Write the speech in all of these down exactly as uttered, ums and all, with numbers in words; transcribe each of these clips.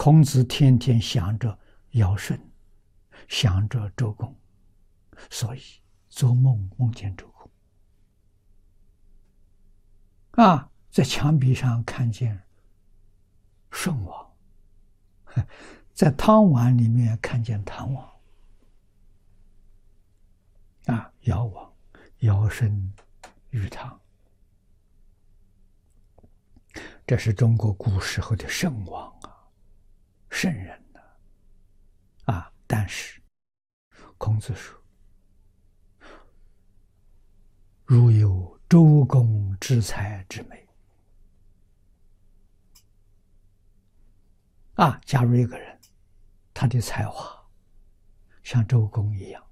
孔子天天想着尧舜，想着周公，所以做梦梦见周公。啊，在墙壁上看见舜王，在汤碗里面看见汤王。啊，尧王、尧舜、禹汤，这是中国古时候的圣王啊，圣人呐。啊，但是孔子说：“如有周公之才之美。”啊，假如一个人他的才华像周公一样，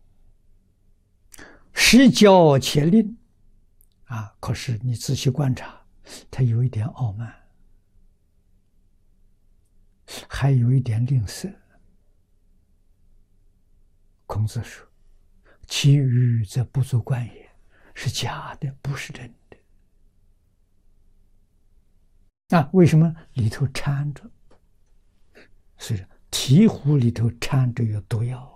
实教且吝啊，可是你仔细观察，他有一点傲慢，还有一点吝啬。孔子说：“其余则不足观也。”是假的，不是真的。啊，为什么里头掺着？是醍醐里头掺着有毒药。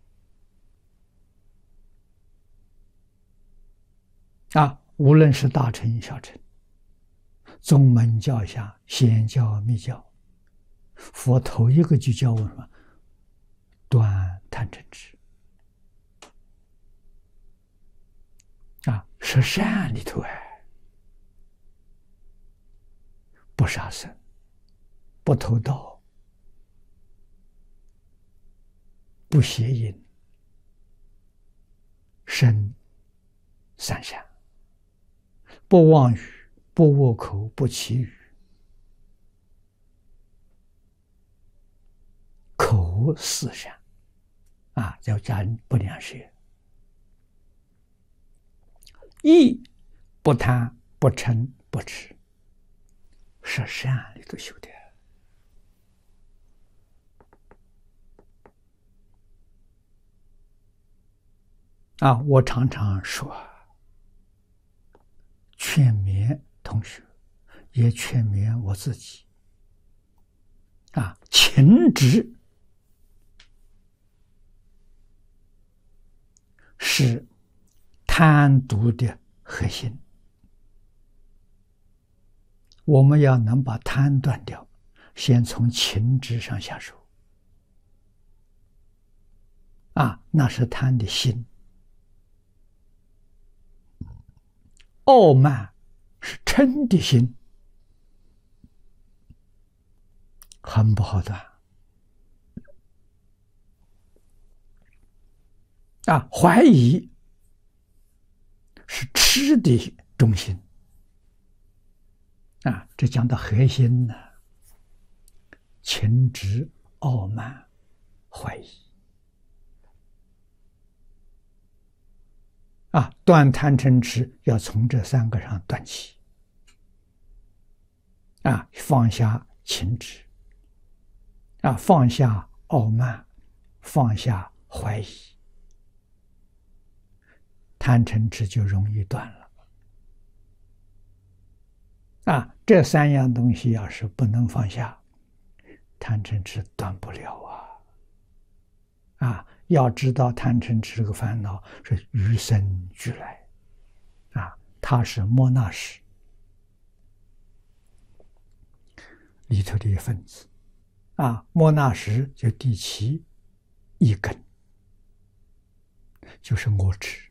啊，无论是大乘小乘，宗门教下，显教密教，佛头一个就教我什么？断贪嗔痴。啊，是善里头哎，不杀生，不偷盗，不邪淫，身三善，不妄语，不恶口，不绮语，口四善，啊，叫加不两舌。意不贪，不嗔，不痴，是善里头修的。啊，我常常说，劝勉同学，也劝勉我自己。啊，情执是贪毒的核心，我们要能把贪断掉，先从情执上下手。啊，那是贪的心。傲慢是嗔的心，很不好断。啊，怀疑是痴的中心。啊，这讲到核心呢，情执、傲慢、怀疑。啊，断贪嗔痴要从这三个上断起。啊，放下情执，啊，放下傲慢，放下怀疑，贪嗔痴就容易断了。啊，这三样东西要是不能放下，贪嗔痴断不了啊！啊，要知道贪嗔痴这个烦恼是与生俱来，啊，它是莫那识里头的一分子，啊，莫那识就第七一根，就是我执，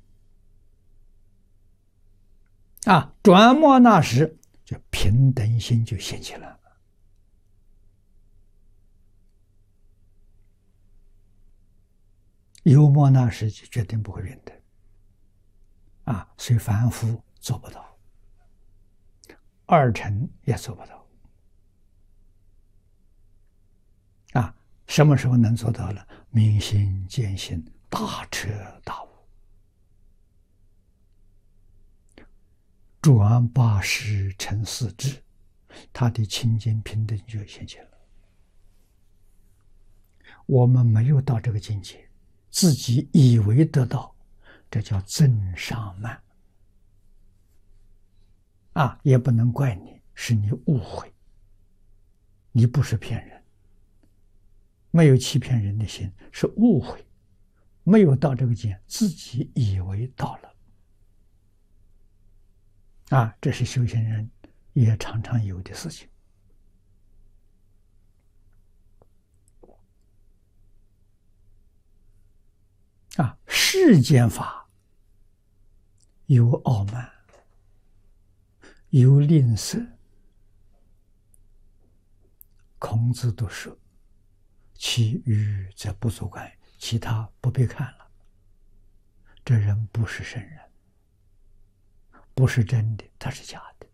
啊，转莫那识就平等心就现起来了。有莫那识就决定不会平等，啊，所以凡夫做不到，二乘也做不到。啊，什么时候能做到了？明心见性，大彻大悟，转八识成四智，他的清净平等就现起了。我们没有到这个境界，自己以为得到，这叫增上慢。啊，也不能怪你，是你误会，你不是骗人， 没有欺骗人的心，是误会，没有到这个境，自己以为到了。啊，这是修行人也常常有的事情。啊，世间法有傲慢，有吝啬。孔子都说：“其余则不足观，其他不必看了。”这人不是圣人，不是真的，他是假的。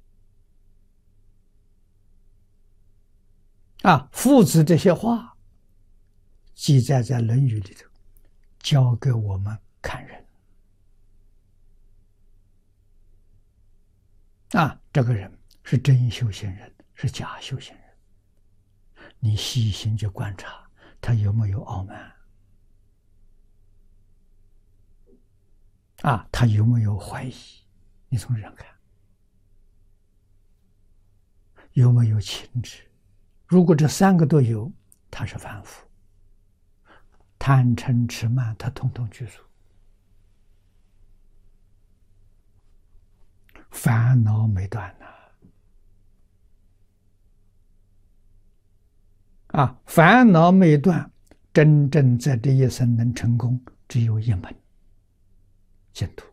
啊，夫子这些话记载在《论语》里头，教给我们看人。啊，这个人是真修行人，是假修行人。你细心去观察，他有没有傲慢？啊，他有没有怀疑？你从这上看，有没有情执？如果这三个都有，他是凡夫。贪嗔痴慢，他统统具足。烦恼没断呐！啊，烦恼没断，真正在这一生能成功，只有一门净土。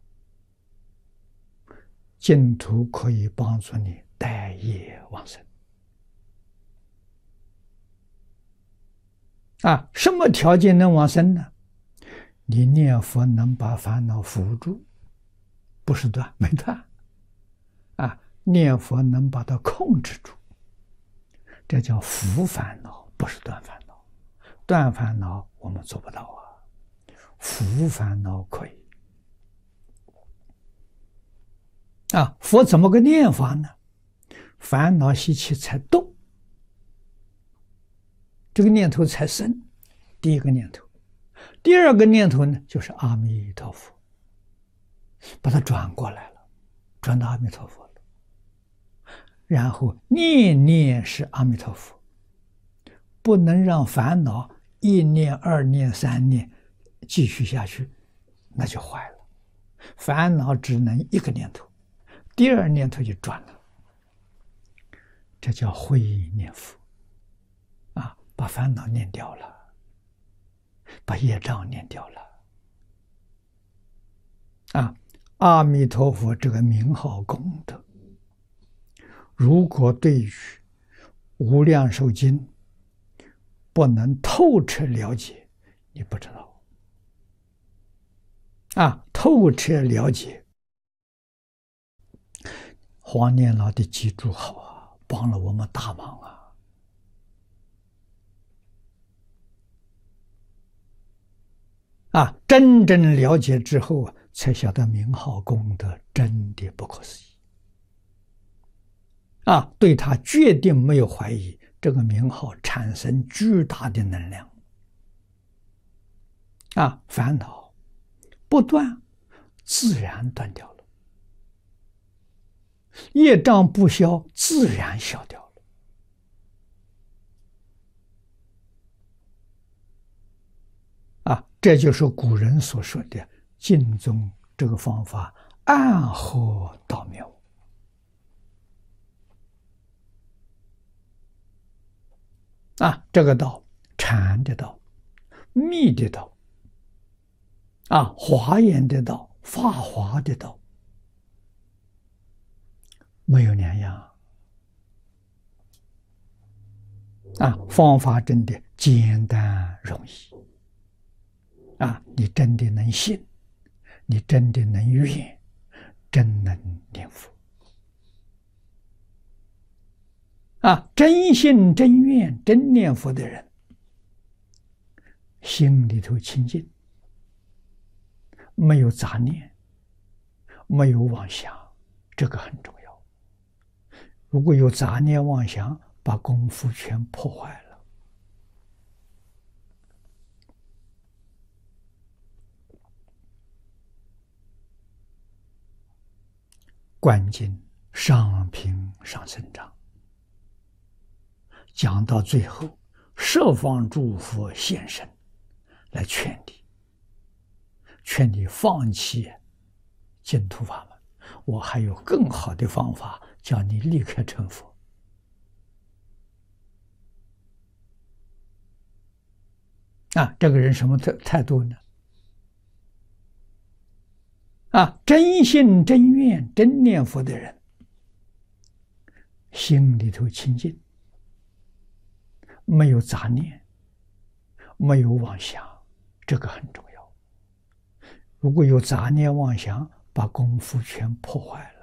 净土可以帮助你带业往生。啊，什么条件能往生呢？你念佛能把烦恼扶住，不是断，没断。啊，念佛能把它控制住，这叫扶烦恼，不是断烦恼。断烦恼我们做不到啊，扶烦恼可以。啊，佛怎么个念法呢？烦恼习气才动，这个念头才生。第一个念头，第二个念头呢，就是阿弥陀佛，把它转过来了，转到阿弥陀佛了。然后念念是阿弥陀佛，不能让烦恼一念、二念、三念继续下去，那就坏了。烦恼只能一个念头，第二念头就转了，这叫慧念佛啊，把烦恼念掉了，把业障念掉了。啊，阿弥陀佛这个名号功德，如果对于无量寿经不能透彻了解，你不知道。啊，透彻了解，黄念老的记住好啊，帮了我们大忙啊。啊，真正了解之后啊，才晓得名号功德真的不可思议。啊，对他决定没有怀疑，这个名号产生巨大的能量。啊，烦恼不断，自然断掉了；业障不消，自然消掉了。啊，这就是古人所说的净宗这个方法，暗合道妙。啊，这个道，禅的道，密的道，啊，华严的道，法华的道，没有两样。啊，方法真的简单容易。啊，你真的能信，你真的能愿，真能念佛。啊，真信真愿真念佛的人，心里头清净，没有杂念，没有妄想，这个很重要。如果有杂念妄想，把功夫全破坏了。观经上品上生长，讲到最后， 十方诸佛现身来劝你，劝你放弃净土法门。我还有更好的方法，叫你立刻成佛。啊，这个人什么态态度呢？啊，真心真愿真念佛的人，心里头清净，没有杂念，没有妄想，这个很重要。如果有杂念妄想，把功夫全破坏了。